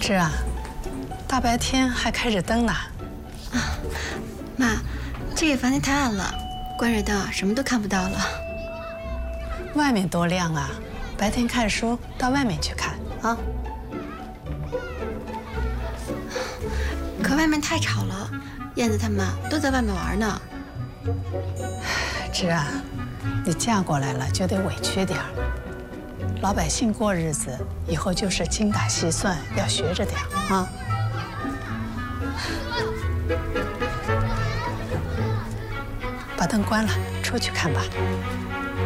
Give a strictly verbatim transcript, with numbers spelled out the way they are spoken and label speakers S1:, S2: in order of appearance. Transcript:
S1: 芝啊，大白天还开着灯呢。
S2: 啊，妈，这个房间太暗了，关着灯什么都看不到了。
S1: 外面多亮啊！白天看书，到外面去看啊。
S2: 可外面太吵了，燕子他们都在外面玩呢。
S1: 芝啊，你嫁过来了就得委屈点儿。老百姓过日子以后就是精打细算，要学着点儿啊。把灯关了，出去看吧。